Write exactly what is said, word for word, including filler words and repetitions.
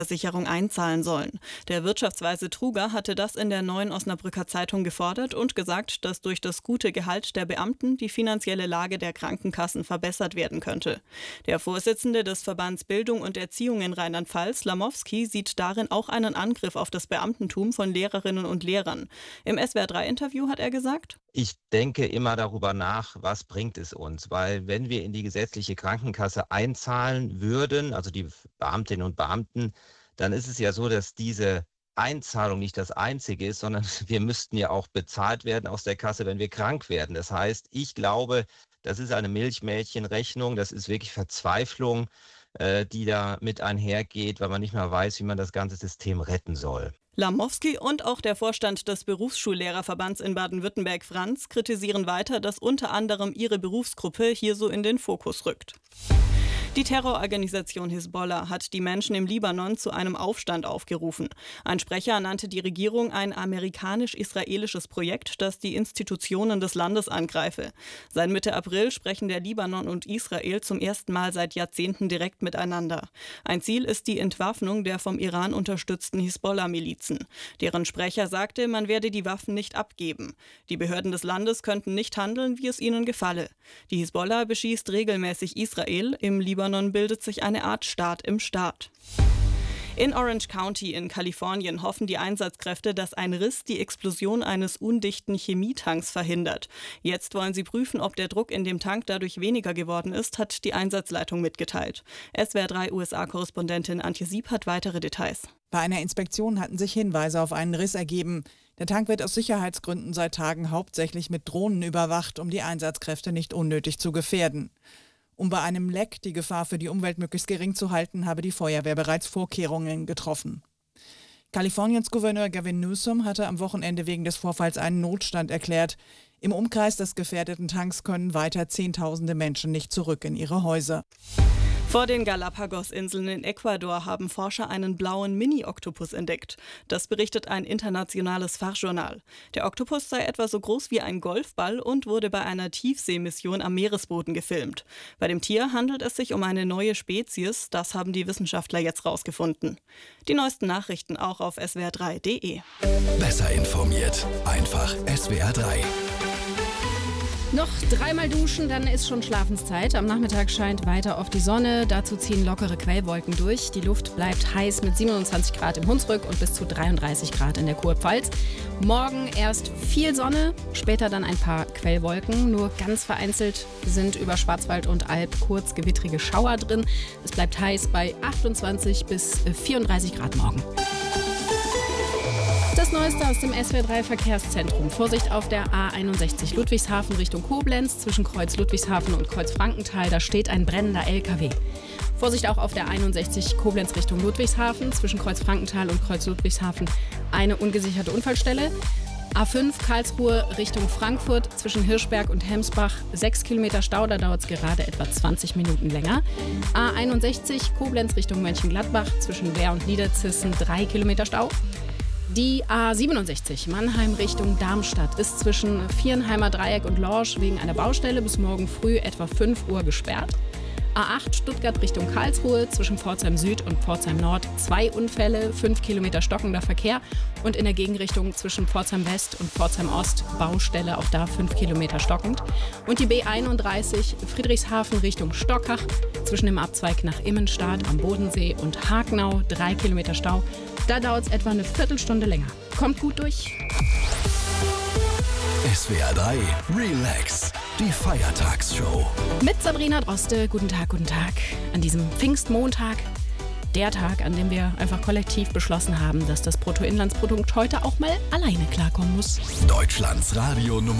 Versicherung einzahlen sollen. Der Wirtschaftsweise Truger hatte das in der Neuen Osnabrücker Zeitung gefordert und gesagt, dass durch das gute Gehalt der Beamten die finanzielle Lage der Krankenkassen verbessert werden könnte. Der Vorsitzende des Verbands Bildung und Erziehung in Rheinland-Pfalz, Lamowski, sieht darin auch einen Angriff auf das Beamtentum von Lehrerinnen und Lehrern. Im S W R drei Interview hat er gesagt: Ich denke immer darüber nach, was bringt es uns, weil wenn wir in die gesetzliche Krankenkasse einzahlen würden, also die Beamtinnen und Beamten, dann ist es ja so, dass diese Einzahlung nicht das Einzige ist, sondern wir müssten ja auch bezahlt werden aus der Kasse, wenn wir krank werden. Das heißt, ich glaube, das ist eine Milchmädchenrechnung, das ist wirklich Verzweiflung, äh, die da mit einhergeht, weil man nicht mehr weiß, wie man das ganze System retten soll. Lamowski und auch der Vorstand des Berufsschullehrerverbands in Baden-Württemberg, Franz, kritisieren weiter, dass unter anderem ihre Berufsgruppe hier so in den Fokus rückt. Die Terrororganisation Hisbollah hat die Menschen im Libanon zu einem Aufstand aufgerufen. Ein Sprecher nannte die Regierung ein amerikanisch-israelisches Projekt, das die Institutionen des Landes angreife. Seit Mitte April sprechen der Libanon und Israel zum ersten Mal seit Jahrzehnten direkt miteinander. Ein Ziel ist die Entwaffnung der vom Iran unterstützten Hisbollah-Milizen. Deren Sprecher sagte, man werde die Waffen nicht abgeben. Die Behörden des Landes könnten nicht handeln, wie es ihnen gefalle. Die Hisbollah beschießt regelmäßig Israel. Im Libanon bildet sich eine Art Staat im Staat. In Orange County in Kalifornien hoffen die Einsatzkräfte, dass ein Riss die Explosion eines undichten Chemietanks verhindert. Jetzt wollen sie prüfen, ob der Druck in dem Tank dadurch weniger geworden ist, hat die Einsatzleitung mitgeteilt. S W R drei U S A-Korrespondentin Antje Sieb hat weitere Details. Bei einer Inspektion hatten sich Hinweise auf einen Riss ergeben. Der Tank wird aus Sicherheitsgründen seit Tagen hauptsächlich mit Drohnen überwacht, um die Einsatzkräfte nicht unnötig zu gefährden. Um bei einem Leck die Gefahr für die Umwelt möglichst gering zu halten, habe die Feuerwehr bereits Vorkehrungen getroffen. Kaliforniens Gouverneur Gavin Newsom hatte am Wochenende wegen des Vorfalls einen Notstand erklärt. Im Umkreis des gefährdeten Tanks können weiter Zehntausende Menschen nicht zurück in ihre Häuser. Vor den Galapagos-Inseln in Ecuador haben Forscher einen blauen Mini-Oktopus entdeckt. Das berichtet ein internationales Fachjournal. Der Oktopus sei etwa so groß wie ein Golfball und wurde bei einer Tiefseemission am Meeresboden gefilmt. Bei dem Tier handelt es sich um eine neue Spezies. Das haben die Wissenschaftler jetzt rausgefunden. Die neuesten Nachrichten auch auf S W R drei Punkt de. Besser informiert. Einfach S W R drei. Noch dreimal duschen, dann ist schon Schlafenszeit. Am Nachmittag scheint weiter oft die Sonne. Dazu ziehen lockere Quellwolken durch. Die Luft bleibt heiß mit siebenundzwanzig Grad im Hunsrück und bis zu dreiunddreißig Grad in der Kurpfalz. Morgen erst viel Sonne, später dann ein paar Quellwolken. Nur ganz vereinzelt sind über Schwarzwald und Alb kurz gewittrige Schauer drin. Es bleibt heiß bei achtundzwanzig bis vierunddreißig Grad morgen. Das Neueste aus dem S W R drei Verkehrszentrum. Vorsicht auf der A einundsechzig Ludwigshafen Richtung Koblenz. Zwischen Kreuz Ludwigshafen und Kreuz Frankenthal, da steht ein brennender L K W. Vorsicht auch auf der einundsechzig Koblenz Richtung Ludwigshafen. Zwischen Kreuz Frankenthal und Kreuz Ludwigshafen eine ungesicherte Unfallstelle. A fünf Karlsruhe Richtung Frankfurt. Zwischen Hirschberg und Hemsbach sechs Kilometer Stau. Da dauert es gerade etwa zwanzig Minuten länger. A einundsechzig Koblenz Richtung Mönchengladbach. Zwischen Wehr und Niederzissen drei Kilometer Stau. Die A siebenundsechzig Mannheim Richtung Darmstadt ist zwischen Vierenheimer Dreieck und Lorsch wegen einer Baustelle bis morgen früh etwa fünf Uhr gesperrt. A acht Stuttgart Richtung Karlsruhe zwischen Pforzheim Süd und Pforzheim Nord zwei Unfälle, fünf Kilometer stockender Verkehr und in der Gegenrichtung zwischen Pforzheim West und Pforzheim Ost Baustelle, auch da fünf Kilometer stockend. Und die B einunddreißig Friedrichshafen Richtung Stockach zwischen dem Abzweig nach Immenstadt am Bodensee und Hagenau drei Kilometer Stau. Da dauert es etwa eine Viertelstunde länger. Kommt gut durch. S W R drei Relax, die Feiertagsshow. Mit Sabrina Droste. Guten Tag, guten Tag. An diesem Pfingstmontag, der Tag, an dem wir einfach kollektiv beschlossen haben, dass das Bruttoinlandsprodukt heute auch mal alleine klarkommen muss. Deutschlands Radio Nummer